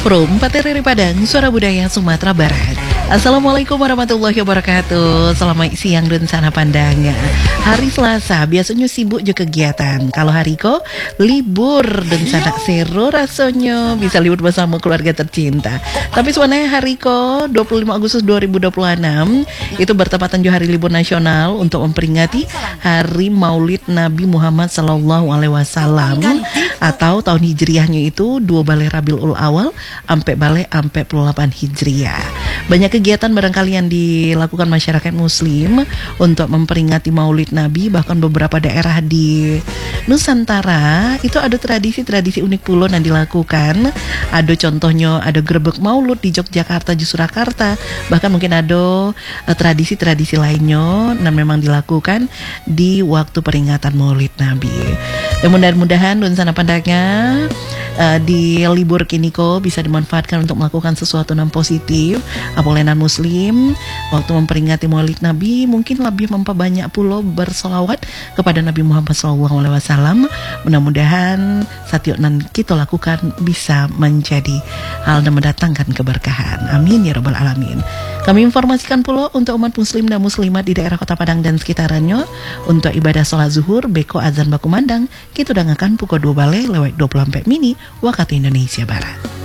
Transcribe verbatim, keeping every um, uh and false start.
From Paterere Padang, Suara Budaya Sumatera Barat. Assalamualaikum warahmatullahi wabarakatuh. Selamat siang dan sana pandangan. Hari Selasa biasanya sibuk juga kegiatan. Kalau hari ko libur dan sanak sero rasanya bisa libur bersama keluarga tercinta. Tapi sebenarnya hari ko dua puluh lima Agustus dua ribu dua puluh enam itu bertepatan juga hari libur nasional untuk memperingati Hari Maulid Nabi Muhammad Sallallahu Alaihi Wasallam atau tahun hijriahnya itu dua bale Rabiul Awal sampai bale sampai puluh delapan hijriah. Banyak kegiatan barangkali yang dilakukan masyarakat muslim untuk memperingati Maulid Nabi. Bahkan beberapa daerah di Nusantara itu ada tradisi-tradisi unik pula yang dilakukan. Ada contohnya ada grebek maulud di Yogyakarta, di Surakarta. Bahkan mungkin ada uh, tradisi-tradisi lainnya yang memang dilakukan di waktu peringatan Maulid Nabi. Dan mudah-mudahan dan sana pandangnya uh, di libur kini kok bisa dimanfaatkan untuk melakukan sesuatu yang positif. Apalagi muslim waktu memperingati Maulid Nabi mungkin lebih memperbanyak pulau bersolawat kepada Nabi Muhammad shallallahu alaihi wasallam. Mudah-mudahan setiap yang kita lakukan bisa menjadi hal yang mendatangkan keberkahan. Amin ya rabbal alamin. Kami informasikan pula untuk umat muslim dan muslimat di daerah Kota Padang dan sekitarnya untuk ibadah sholat zuhur beko azan bakumandang kita dengarkan pukul dua bale lewat dua puluh empat mini waktu Indonesia Barat.